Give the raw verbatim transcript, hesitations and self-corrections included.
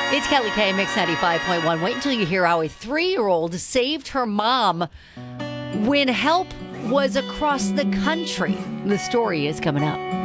It's Kelly K, Mix ninety-five point one. Wait until you hear how a three-year-old saved her mom when help was across the country. The story is coming up.